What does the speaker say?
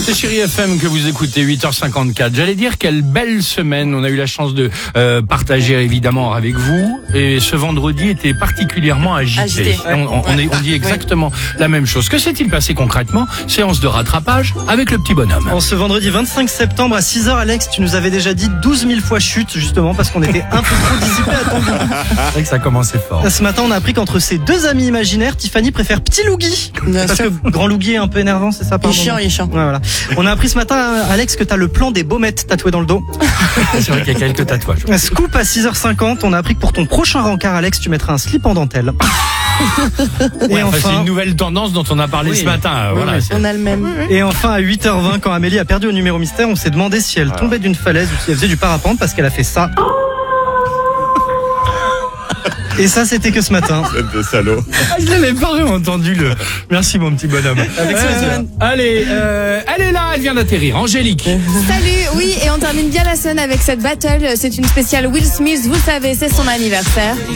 C'est Chérie FM que vous écoutez, 8h54. J'allais dire quelle belle semaine. On a eu la chance de partager évidemment avec vous. Et ce vendredi était particulièrement agité. On dit exactement la même chose. Que s'est-il passé concrètement? Séance de rattrapage avec le petit bonhomme. En ce vendredi 25 septembre à 6h, Alex, tu nous avais déjà dit 12 000 fois chute, justement, parce qu'on était un peu trop dissipés à ton goût. C'est vrai que ça commençait fort. Ce matin, on a appris qu'entre ses deux amis imaginaires, Tiffany préfère Petit Lougui. Parce que Grand Lougui est un peu énervant, c'est ça? Il est chiant. Ouais, voilà. On a appris ce matin, Alex, que t'as le plan des baumettes tatoué dans le dos. C'est vrai qu'il y a quelques tatouages. Scoop à 6h50, on a appris que pour ton prochain rencard, Alex, tu mettras un slip en dentelle. Et enfin, c'est une nouvelle tendance dont on a parlé ce matin. Voilà, on a le même. Et enfin, à 8h20, quand Amélie a perdu au numéro mystère, on s'est demandé si elle tombait d'une falaise ou si elle faisait du parapente parce qu'elle a fait ça. Et ça, c'était que ce matin. De salaud. Je l'avais pas vraiment entendu le. Merci mon petit bonhomme. Allez, elle est là, elle vient d'atterrir. Angélique. Salut, oui, et on termine bien la semaine avec cette battle. C'est une spéciale Will Smith, vous savez, c'est son anniversaire.